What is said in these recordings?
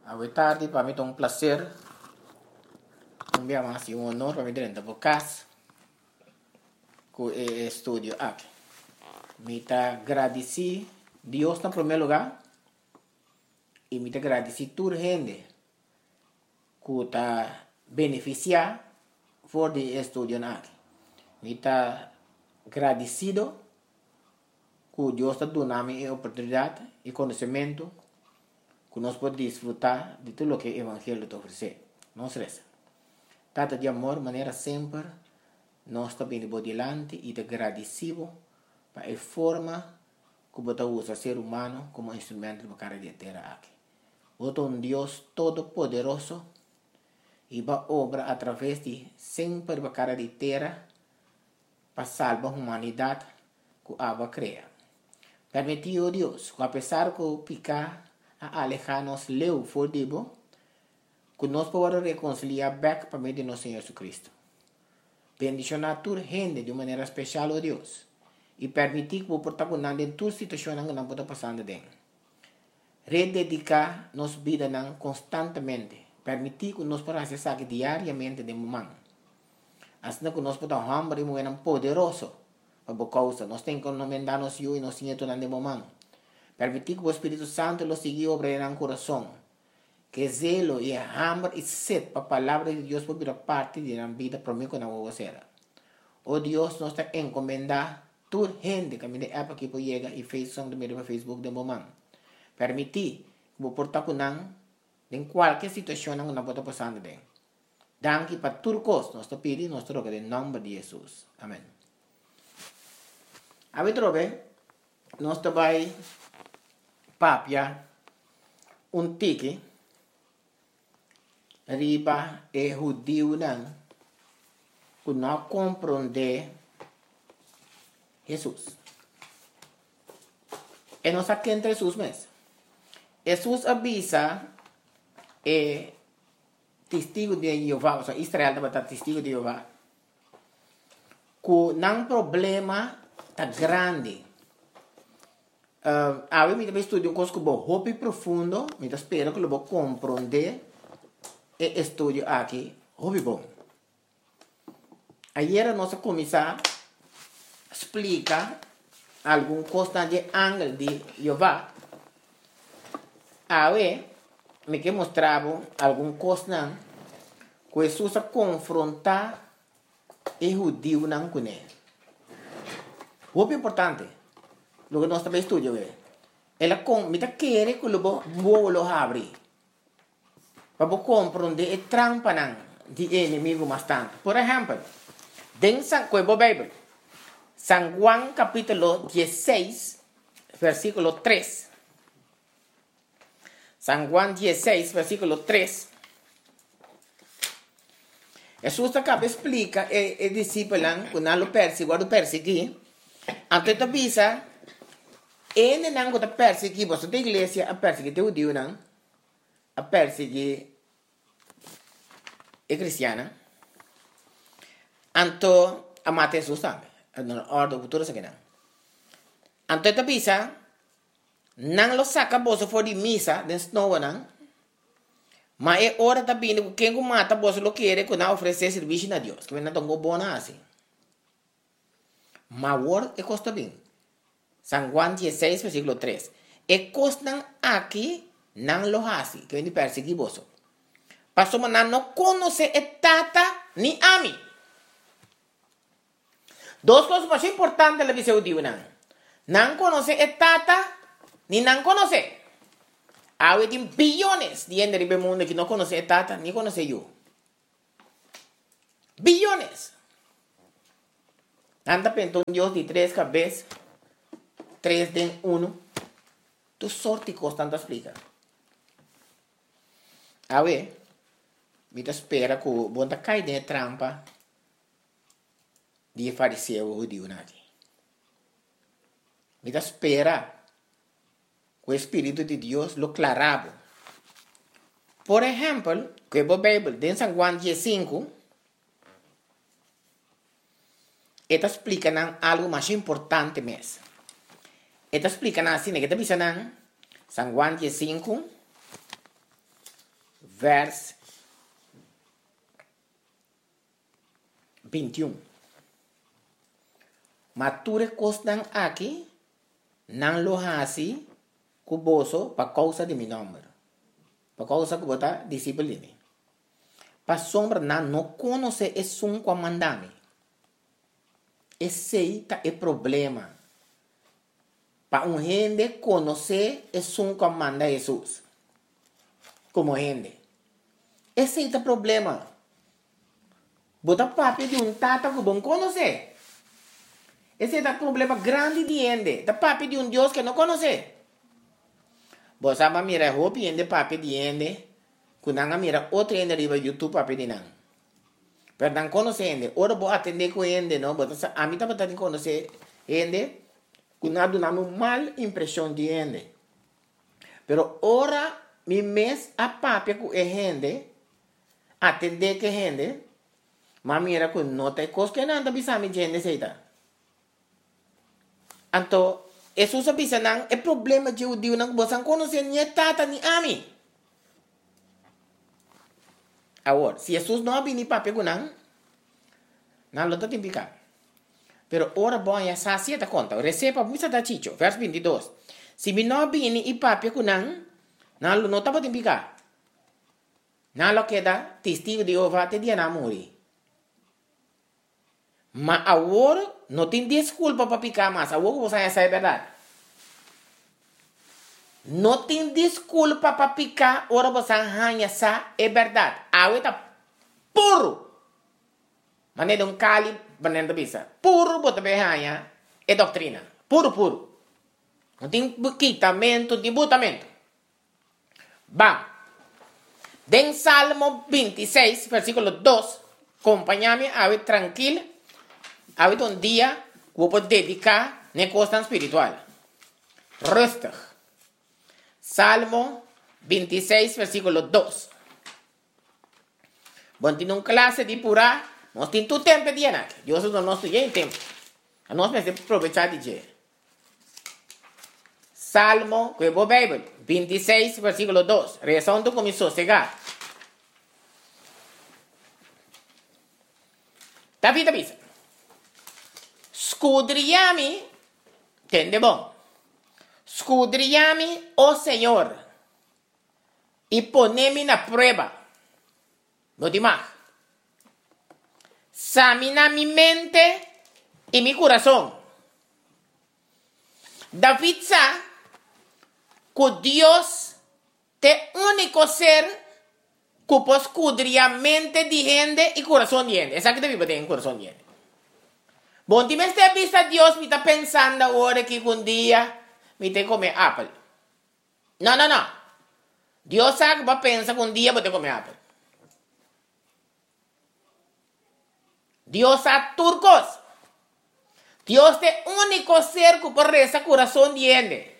Boa tarde, para mim é um prazer. Um dia mais e um honor para mim dentro do podcast com o estúdio aqui. Me está agradecido Deus no primeiro lugar e me está agradecido toda a gente que está beneficiando por o estúdio aqui. Me está agradecido que Deus está dando a oportunidade e conhecimento que nós podemos desfrutar de tudo o que o Evangelho te oferece. Não se resta. Tata de amor, maneira sempre, nós também de delante e de agradecido para a forma que você usa o ser humano como instrumento para cara de terra aqui. Você é um Deus todo-poderoso e vai obra através de sempre para cara de terra para salvar a humanidade que a cria. Permitiu Deus, que apesar que o picar a alejar-nos leu for debo, que nós podemos reconciliar back para meio de nosso Senhor Jesus Cristo. Bendicionar toda gente de maneira especial, oh Deus, e permitir que o protagonista em toda situação que não pode passar dentro. Rededicar nossa vida constantemente, permitir que nós podamos acessar diariamente de momento. Assim que nós podemos hambre e mover poderoso para a causa. Nós temos que encomendar nos e nos Senhor de momento. Permitir que o Espírito Santo lo siga obrando no coração. Que zelo e hambre e sede para a palavra de Deus por parte da vida para mim que não vou ser. Oh Deus, nós está encomendando toda gente que me dá aqui para chegar e fez som de meio Facebook de momento. Permitir que o protagonista em qualquer situação que não pode passar dentro. Danke para tudo coisa, nós está pedindo, nós troca em nome de Jesus. Amém. A ver, trobe, nós está vai papia tique riba e judeu que não compreende Jesus. E nós aqui entre Jesus mesmo. Jesus avisa testigo de Jeová, ou seja, Israel deve estar testigo de Jeová, que não problema tá grande. Eu me estudo coisas que vou hopi profundo, me espero que eu vou compreender e estudo aqui, hopi bom. Ayer nós começamos a explicar algum coisa de ângulo de Jeová. Me que mostrava algum coisa que Jesus a confrontar o judeu não com ele. Hopi importante. Lo que nós também estudamos ela me quer que lo abrir para compreender a trampa de inimigo bastante. Por exemplo, dentro da Bíblia, San Juan capítulo 16, versículo 3. San Juan 16, versículo 3. Jesus acaba explica e discípulo que não lo persegui, antes de visa ele não está perseguindo você da igreja a perseguir o judeu não a perseguir a cristiana anto a matar Jesus também na ordem futura se não anto esta visa não lo saca você for de missa dentro não não mas é hora também que quem mata você lo quer que não oferecer serviço a Deus que não tão bom assim mas agora é custa bem. San Juan 16, versículo 3. E costan aqui não lo hace, que vem perseguir você. Pastor, mas não conhece a tata ni a mim. Duas coisas mais importantes da visão de não. Não conhece a tata, ni não conhece. Há bilhões de gente no mundo que não conhece a tata, ni conhece eu. Bilhões. Anda pensando em Deus de 3 cabeças. 3 de 1, tu sorte constante explica. Me espera que o bom cai de trampa de fariseu o judeu aqui. Me espera que o Espírito de Deus lo clarabo. Por exemplo, que a Bíblia, em San Juan 15, esta explica algo mais importante mesmo. Esta explica assim, que está dizendo San Juan 15, vers 21. Mature costan aqui, não lo hasi, cuboso, para causa de meu nome. Para causa que bota disciplina. Para sombra não conhece é um comandame. Esse é o problema. Para gente conhecer é um comanda Jesus. Como gente. Esse é o problema. Bota papi de tata que bom conhecer. Esse é o problema grande de gente. Da papi de Deus que não conhece. Você sabe mira roupa de papi de gente. Quando mira outro gente riba YouTube papi de não. Pero não conhece gente. Ora vou atender com gente, não. A mim também tem que conhecer gente. Quando dá uma mal impressão de gente. Pero ora mi mes a papi com gente. Atender que gente. Mas mira que não tem coisa que não bisa mi gente seita. Então, isso só bisa não é problema de o Deus não você conhecer nem tata nem ami. Agora, se Jesus não vini papi com não lo tem picar. Pero ora bom ya sacia ta conta. Receba misa da chicho, verso 22. Se mi não vini e papi com não lo não tá tem picar. Não lo queda testigo de Jeová te dia na morrer. Mas agora não tem desculpa para picar mais. Agora você já sabe a verdade. Não tem desculpa para picar. Agora você já sabe a verdade. Agora está puro. Mas não é um cali para não bisa. Puro para ver é doutrina. Puro, puro. Não tem quitamento, tem botamento. Vamos. Den Salmo 26, versículo 2. Acompáñame a ver tranquilo. Hoy un día voy a dedicar a cosa espiritual. Rustig. Salmo 26, versículo 2. Bueno, tiene una clase de pura. No tiene tu tiempo de llenar. Dios no estoy en tiempo. No me aprovechar de llenar. Salmo, que voy a Biblia, 26, versículo 2. Rezando con mi sosegado. David avisa. Scudriami, tende bom. Scudriami, oh Señor, y ponemi na prueba. No dimag. Examina mi mente y mi corazón. David sabe que Dios es el único ser que puede escudriar mente de gente y corazón de gente. Esa que te vive en corazón de gente. Bom, ti me está vista Dios, me está pensando ahora que un día me te comer apple. No. Dios sabe que va a pensar que un día voy a comer apple. Dios sabe turcos. Dios es el único ser que puede rezar corazón de gente.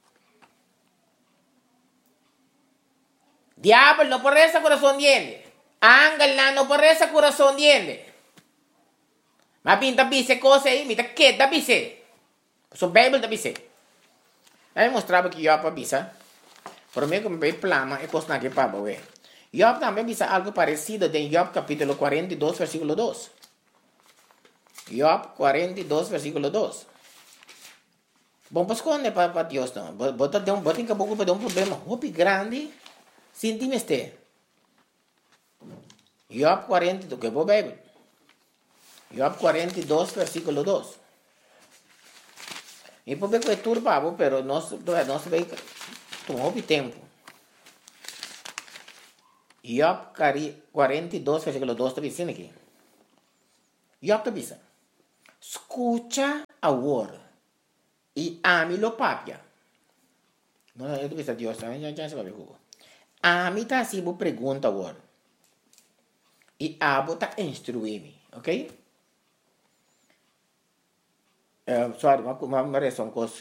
Diablo no puede rezar corazón de gente. Ángel no puede rezar corazón de gente. Mas pinta bise cosa aí, me tá quieta bise. So Bible da bise. Aí mostrava que Job bisa. Por mim como bem plama é coisa que para ver. Job também bisa algo parecido em Job capítulo 42 versículo 2. Job 42 versículo 2. Bom, pues quando é para Deus não. Bota em caboclo para dar um problema muito grande. Sinti-me este. Job 42, que vou Bible. Job 42, versículo 2. E por que é turbado, pero nós vai tomar tempo. Job 42, versículo 2 está dizendo aqui. Job está dizendo: escucha agora e ame-lo papia. Não, eu estou dizendo Deus, já se vai ver. Ame está assim, vou perguntar agora. E abo está instruir-me, ok? Sorry, uma reação coisa.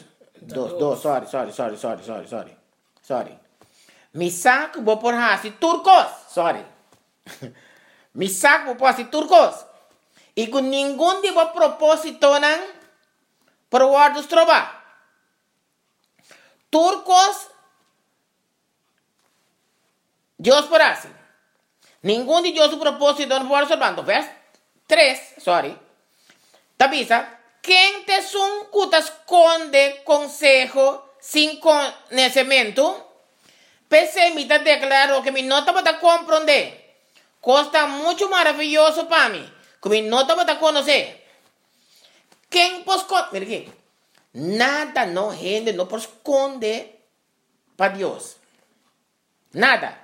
Sorry. Mi saco vou por assim turcos. Sorry. Mi saco vou por assim turcos. E com nenhum de vos propósito não por guardos trova. Turcos Dios por así. Ningún de Dios su propósito no puede salvando. Vers 3, sorry. Tabisa, quem te son que esconde consejo sin conhecimento, pessimista declaró que mi nota para comprender. Costa muito maravilhoso para mim. Que mi nota para conocer. Quem pode mira aqui. Nada não rende, não pode esconder para Deus. Nada.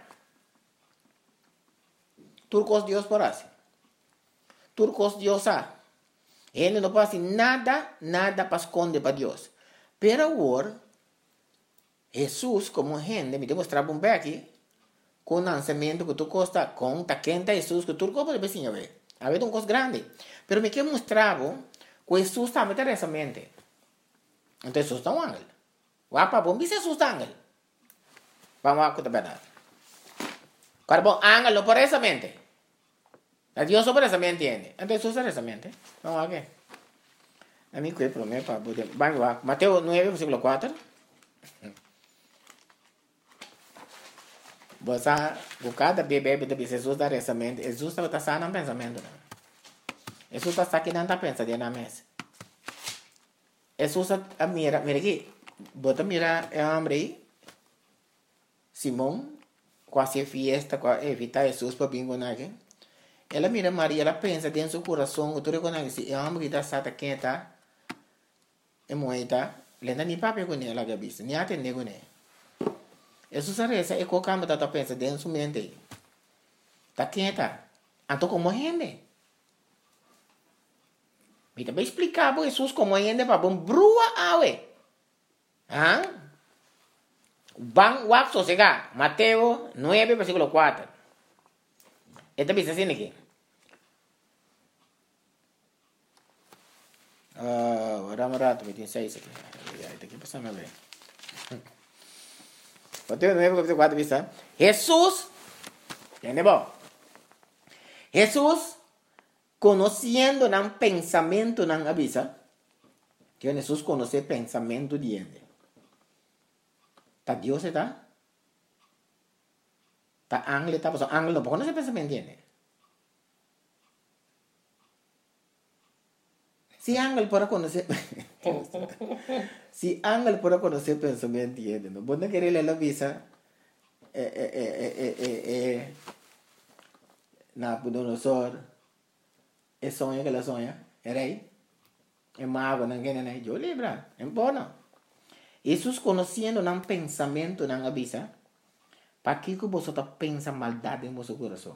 Turcos Deus por assim. Turcos Deus há. Ele não pode nada para esconder para Deus. Pero agora, Jesus, como gente, me demonstrava um pouco aqui, com o lançamento que tu costa, com a quenta Jesus, que tu pode ver, a ver. Havia uma coisa grande. Pero me que mostrava que Jesus está muito interessante. Então Jesus está um ángel. Wapa, bom, Jesus está um ángel. Vamos a contar a verdade. Agora, bom, ángel não por essa mente. A Dios sobre esa me entiende. Entonces usa esa mente. Vamos a ver. A mí que problema para poder. Vamos a Mateo 9, versículo 4. Você buscar bebê de Jesus dar essa mente. Jesus está sano no pensamento. Jesus está aqui não está pensando na mesa. Jesus mira aqui. Bota mira é homem aí. Simão quase fiesta para evitar Jesus para bingo aqui. Ela mira Maria, ela pensa dentro do coração, tu reconhece, é uma que está sata quenta, é moeda, lenda nem papel com ela, gabis, nem atende com ela. Isso se reza, é qualquer coisa que pensa dentro do mente. Tá quenta, então como rende? Me também explicar para Jesus como rende para bom brua awe. Ah? Bang wak sosega, Mateo 9, versículo 4. Esta bisa assim aqui. Rato, 26 aqui. Está aqui passando a ver. Mateo 9, capítulo 4, bisa. Jesus, entende bom? Jesus, conhecendo o pensamento não avisa, que Jesus conhece o pensamento de ele. Tá Deus está? Tá ángel está passando. Ángel não conhece o pensamento de ele. Se ángel para conhecer se ángel para conhecer pensamento de ele, não pode querer ler a visa Nabucodonosor é sonho que ela sonha, é rei, é mago, não quer nem eu lembra, é bom não. Jesus conhecendo não pensamento não avisa, para que você tá pensa maldade em seu coração.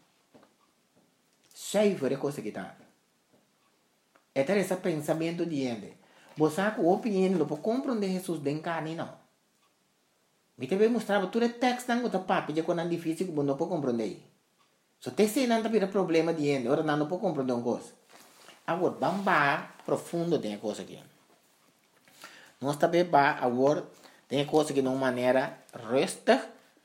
Cheio de coisa que tá. É ter esse pensamento de ele. Você com opinião não pode compreender Jesus bem carne não. Me também mostrava tudo o texto não que papi já quando é difícil que não pode compreender. So te sei não tem problema de ele, ora não pode compreender uma coisa. Agora vamos profundo tem coisa aqui. Nós também agora tem coisa que de uma maneira resta.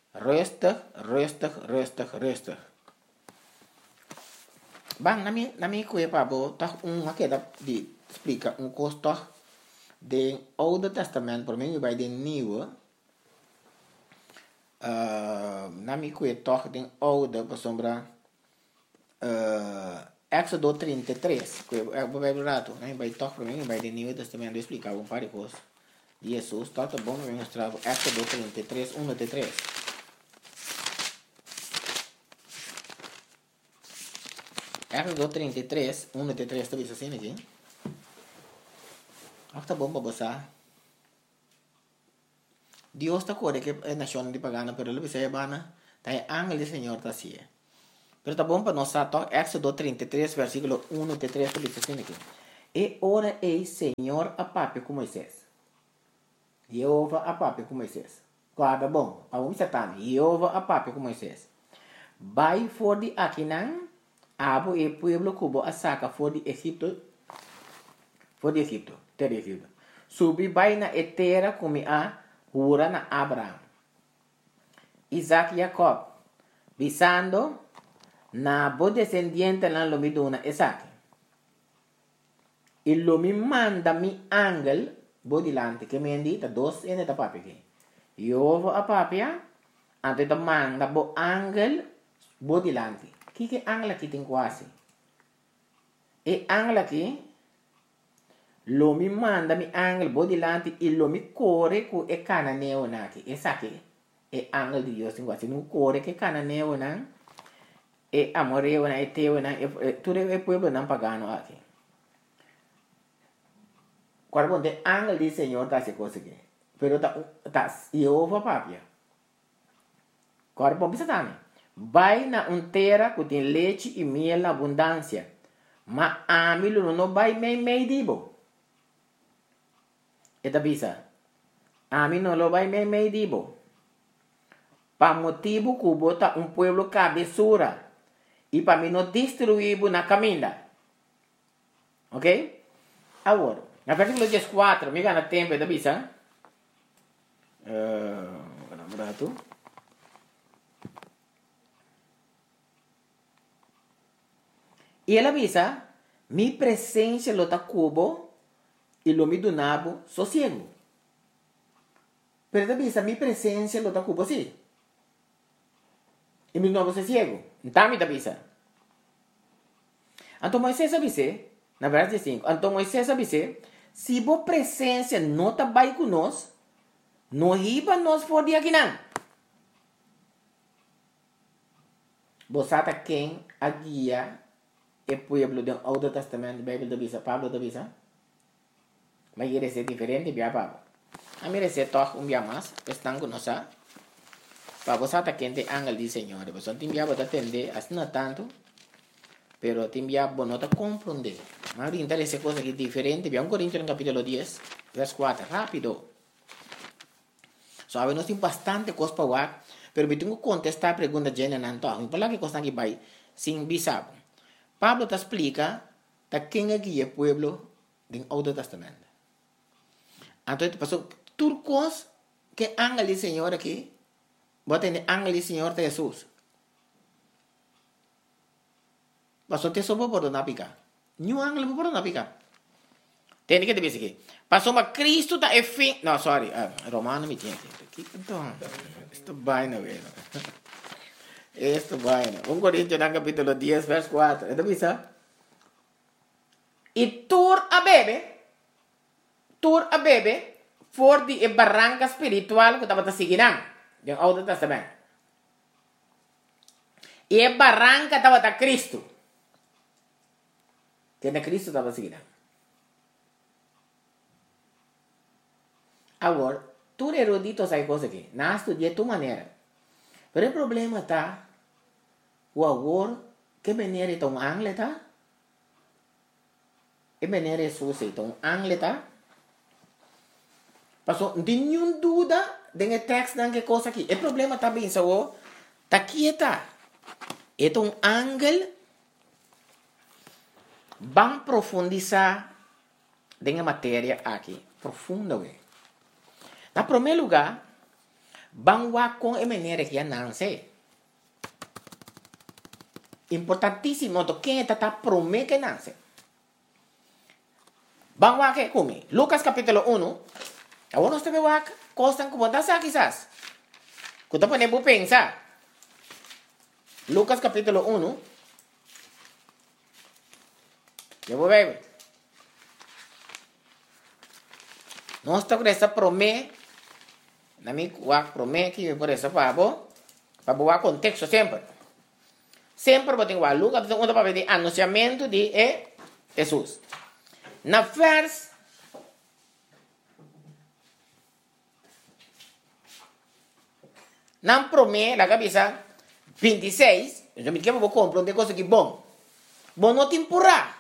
Bang, na minha coisa para tá aqui de explica custo do Oude Testamento para mim vai de Nieuwe. Na minha coisa toch de Oude para sombra Éxodo 33, que é o Bíblia rato, né? Vai toch para mim vai de Nieuwe Testamento explicar um par de coisas. Jesus, tá bom, eu mostrar Éxodo 33, 1-3. Éxodo 33, 1-3, está visto assim aqui? Tá bom para você. Deus está corre que é nação de pagana, pero ele bisa bana, tá ángel do Senhor tá assim. Pero tá bom para nós tá Éxodo 33, versículo 1-3, está visto assim aqui. E ora ei Senhor a papi com Moisés. Jeová a papi com Moisés. Guarda bom, para um satã, Jeová a papi com Moisés. Vai for de Aquinan, abo e pueblo cubo a saca for de Egipto, terra de Egipto. Subi vai na etera como a hura na Abraham, Isaac e Jacob, visando na bo descendiente na lomiduna Isaac. E lo mi manda mi angel bo dilante que me indita dos ene da papi que. Jeová a papia Então manda o ángel bo dilante. Que ángel aqui tem quase? E ángel aqui, lo me manda mi ángel bo dilante e lo me corre com e cananeo aqui. Esse aqui é ángel de Deus tem quase. Não corre que cananeo não. E amoreo na e teu na tudo é pueblo não pagano aqui. Quando tem ángel do Senhor tá se coisa aqui. Pero tá Jeová papia. Agora, bom, pensa também. Vai na terra que tem leite e mel na abundância. Mas a mim não vai meio dibo. Eta bisa. A mim não vai meio dibo. Para motivo que bota pueblo cabeçura. E para mim não destruir na caminha. Ok? Agora, na versículo 14, me gana tempo, eta bisa. Berapa? E ela avisa, mi presença lo ta cubo e lo mi donabo sossego. Pero ela avisa, mi presença lo ta cubo sim. E mi donabo sossego. Então me avisa. Então Moisés avisa, na verdade 5, então Moisés avisa, se bo presença não está bem conosco, não riba nós for de aqui não. Você está quem a guia o pueblo do Antigo Testamento, Bíblia da Bisa, Pablo da Bisa. Mas ele é diferente, bia Pablo. A mim é toch dia mais, estão conosco. Para você está quem tem ángel de Senhor, você tem bia para atender, assim não tanto, pero tem bia para não compreender. Mas ainda essa coisa aqui diferente, bia 1 Coríntios no capítulo 10, verso 4, rápido. Sabe, nós temos bastante coisa para falar, pero eu tenho que contestar a pergunta de Jenna Nanto. Eu falo que coisa aqui vai, sem bisabo. Pablo te explica que quem é o pueblo do Antigo Testamento. Então, passou turcos que ángel do Senhor aqui, bota em ángel do Senhor de Jesus. Passou te soube por não picar. Nenhum ángel por não picar. Tem que te dizer aqui. Passou uma Cristo da fim. Não, sorry. Romano me tinha. Então, isto vai na vez. Esto vaina. 1 Coríntios no capítulo 10, verso 4. ¿Esto bisa? Y tur a bebe, for di barranca espiritual que estaba siguiendo. Yung Old Testament. Y barranca estaba Cristo. Que na Cristo estaba siguiendo. Agora, tu erudito sai coisa aqui. Não estudia tu maneira. Pero o problema está, o agora, que maneira é um ángel está? E maneira é Jesus é um ángel está? Passou, não tem nenhuma dúvida de texto que coisa aqui. O problema está bem, só está aqui está. É um ángel, vamos profundizar na matéria aqui, profundamente. Na primeiro lugar, vamos com a maneira que nasce. Importantíssimo, quem está prometendo que nasce. Vamos aqui comigo. Lucas capítulo 1. Agora nós temos aqui, costam como está quizás. Quando podemos pensar. Lucas capítulo 1. Eu vou ver. Nós estamos com essa promessa. Na minha promessa que por essa para boa contexto sempre. Sempre vou ter que Lucas onde para ver anunciamento de Jesus. Na vers na promessa la cabeça 26, eu me quero vou compreender coisa que bom. Bom não te empurrar.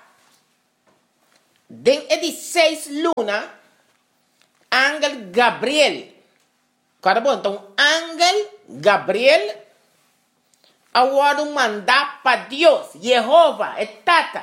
Den 16 luna, ángel Gabriel. Cada bom, então, ángel Gabriel, agora mandar para Deus, Jeová, é tata.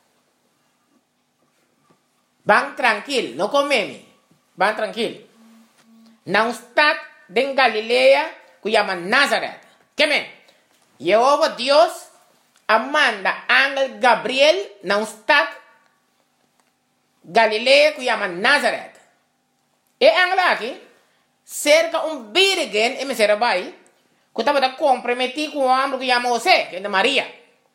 Vão tranquilo, não comeme. Vão tranquilo. Não está em Galileia, que chama Nazaré. Que men? Jeová Deus, manda ángel Gabriel, não está Galileia, que chama Nazaré. E ángel aqui, cerca virgem e me será vai, Que estaba comprometido con un hombre que llamó José, que es de María.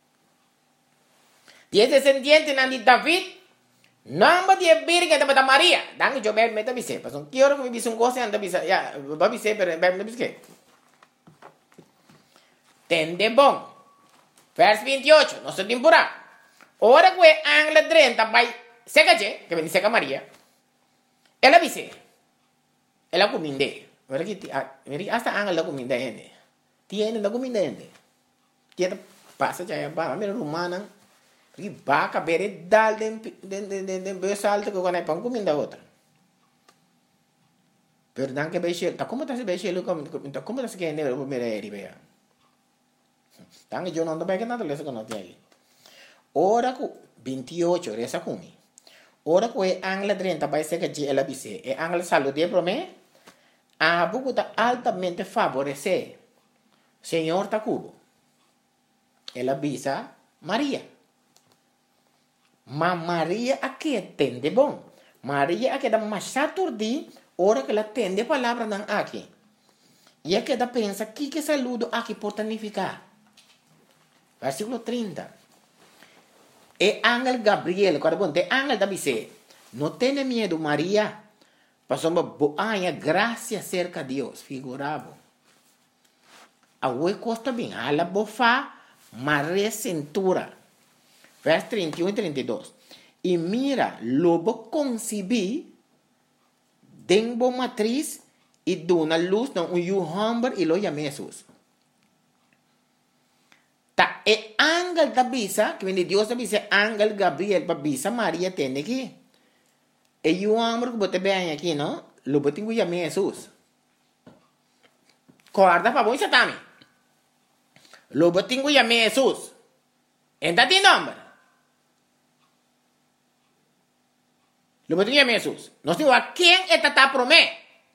Y ese descendiente de David, no va a decir que estaba de María. Dan yo me meto a dizer, pues un quiero que me dice un cosa anda dice, ya, va a dizer, pero me dice que. Tende bom. Verso 28, nossa temporada. Ora que angla 30 vai seca que vem seca Maria. Ela dice, ela cominde. Ora que hasta angla la cominde ende. Tiene la cominde ende. Tiene passa já ba, mira romana. Porque vaca bere dal de besalto que quando é pão comida outra. Pero dan que beche, tá como tá se beche lo como tá se que ne mira eri bea. Dan yo no ando bem que nada lesa que não tem aí. Ora ku 28 resa kumi. Ora ku e angla 30 vai ser que ela bise. E angla saludie pro me. A buku tá altamente favorecer. Senhor tá cubo. Ela bisa Maria. Mas Maria aqui entende bom. Maria aqui dá mais saturdi, ora que ela entende a palavra não aqui. E aqui ela pensa que saludo aqui pode significar. Versículo 30. E ángel Gabriel, quando ponte ángel da dice, não tenha medo Maria, passou uma boa graça cerca de Deus, figurado. A oi costa bem, a la bofa, Maria cintura. Verso 31 e 32. E mira, lobo concebi, denbo matriz, e dona luz, não, hombre, e lo llame Jesus. Ta e ángel da bisa, que vem de Deus da bisa, ángel Gabriel, para bisa Maria tende aqui. E o homem que bote bem aqui, não? Lobo tenho llame Jesus. Guarda para bom isso também. Lobo tenho llame Jesus. Entra nome. Lobo tenho llame Jesus. Nós temos a quem está promé.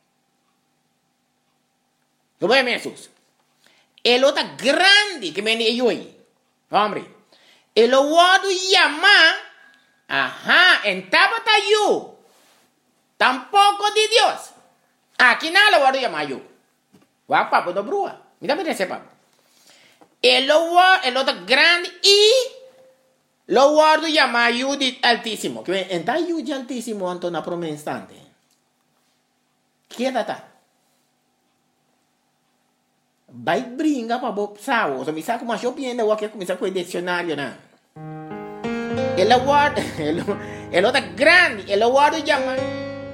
Lobo llame Jesus. El outro grande que vem de hoje. Homem. El outro llama. Ajá. En tabata yo. Tampoco de Dios. Aqui nada lo outro llama yo. Va papo do brua. Mira esse papo. El outro grande e lo guardo llama yo de altísimo. Que entra yo de altísimo anto na promessa instante. Que data? Vai brincar para o sao. Se me sabe como eu penso, eu quero começar com o dicionário, né? Ele guarda, ele outro grande, ele guarda chama